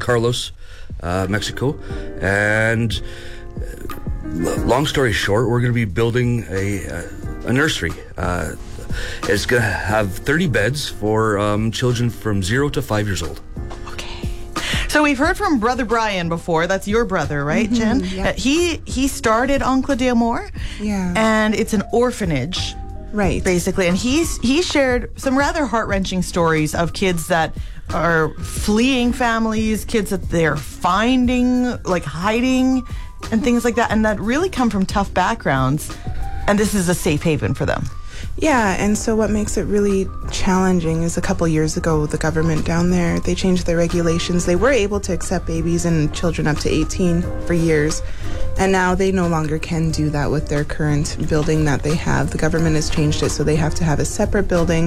Carlos, Mexico. And long story short, we're going to be building a nursery. It's going to have 30 beds for children from 0 to 5 years old. So we've heard from Brother Brian before. That's your brother, right, Jen? Yeah. He started Oncle de Amor. Yeah. And it's an orphanage. Right. Basically. And he shared some rather heart-wrenching stories of kids that are fleeing families, kids that they're finding, like hiding and things like that. And that really come from tough backgrounds. And this is a safe haven for them. Yeah, and so what makes it really challenging is a couple years ago, the government down there, they changed their regulations. They were able to accept babies and children up to 18 for years, and now they no longer can do that with their current building that they have. The government has changed it, so they have to have a separate building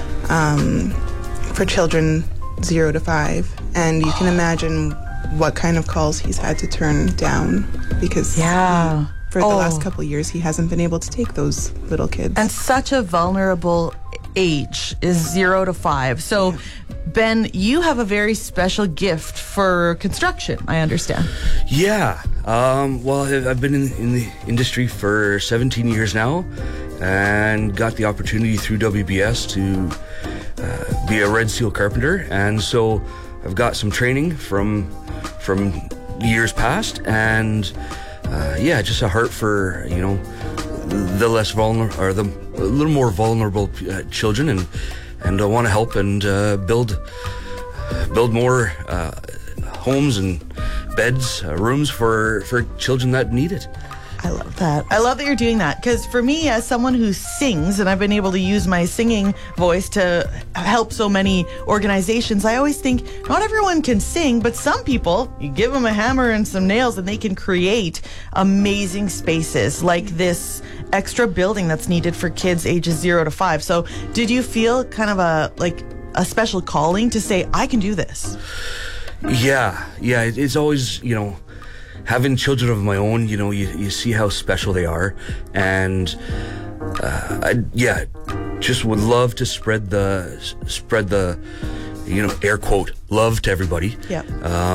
for children 0 to 5, and you can imagine what kind of calls he's had to turn down because... Yeah. For the last couple of years, he hasn't been able to take those little kids. And such a vulnerable age is 0 to 5. So, Ben, you have a very special gift for construction, I understand. Yeah. Well, I've been in the industry for 17 years now and got the opportunity through WBS to be a Red Seal carpenter. And so I've got some training from years past and... just a heart for, the less vulnerable or the a little more vulnerable children, and I want to help and build more homes and beds, rooms for children that need it. I love that. I love that you're doing that because for me, as someone who sings, and I've been able to use my singing voice to help so many organizations, I always think not everyone can sing, but some people, you give them a hammer and some nails and they can create amazing spaces like this extra building that's needed for kids ages 0 to 5. So did you feel kind of a special calling to say, I can do this? Yeah. It's always, having children of my own, you see how special they are, and just would love to spread the air quote love to everybody. Yeah.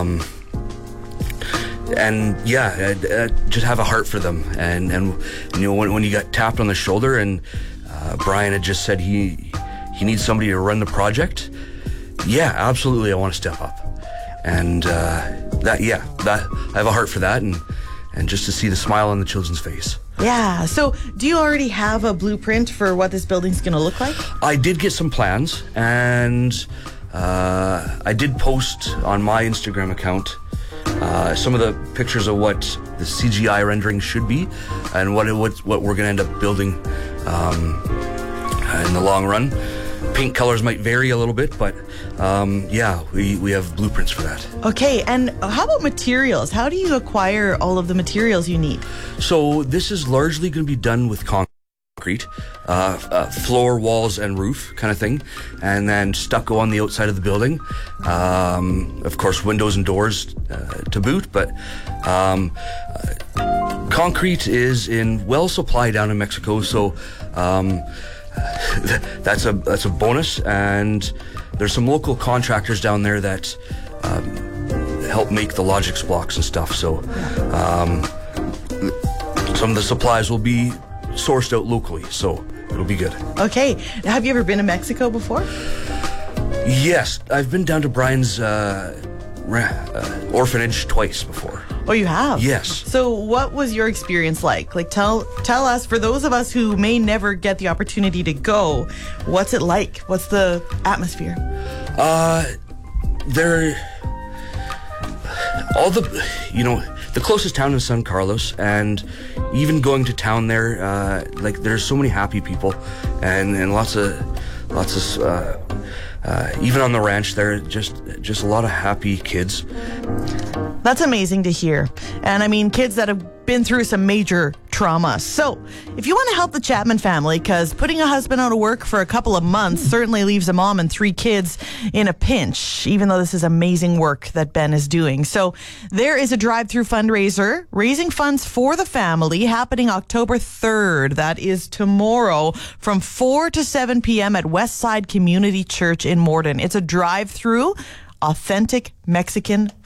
Just have a heart for them, and when you got tapped on the shoulder, and Brian had just said he needs somebody to run the project. Yeah, absolutely, I want to step up. And that I have a heart for that, and just to see the smile on the children's face. Yeah. So do you already have a blueprint for what this building's going to look like? I did get some plans, and I did post on my Instagram account some of the pictures of what the CGI rendering should be, and what we're going to end up building in the long run. Paint colors might vary a little bit, but we have blueprints for that. Okay, and how about materials? How do you acquire all of the materials you need? So this is largely going to be done with concrete, floor, walls, and roof kind of thing, and then stucco on the outside of the building. Of course, windows and doors to boot, but concrete is in well supply down in Mexico, so that's a bonus, and there's some local contractors down there that help make the Logix blocks and stuff, so some of the supplies will be sourced out locally, so it'll be good. Okay. Have you ever been to Mexico before? Yes, I've been down to Brian's orphanage twice before. Oh, you have? Yes. So what was your experience like? Like, tell us, for those of us who may never get the opportunity to go, what's it like? What's the atmosphere? The closest town is San Carlos, and even going to town there, there's so many happy people, and lots of even on the ranch there, just a lot of happy kids. That's amazing to hear. And I mean, kids that have been through some major trauma. So if you want to help the Chapman family, because putting a husband out of work for a couple of months certainly leaves a mom and 3 kids in a pinch, even though this is amazing work that Ben is doing. So there is a drive-through fundraiser raising funds for the family happening October 3rd. That is tomorrow from 4 to 7 p.m. at Westside Community Church in Morden. It's a drive-through, authentic Mexican